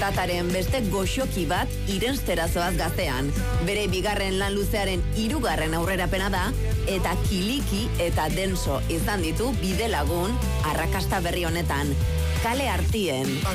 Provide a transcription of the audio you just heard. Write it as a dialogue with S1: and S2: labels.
S1: Tataren beste goxoki bat irenstera zoaz Gaztean. Bere bigarren lan luzearen 3. aurrerapena da, eta kiliki eta denso izan ditu bidelagun arrakasta berri honetan. Kale Artien.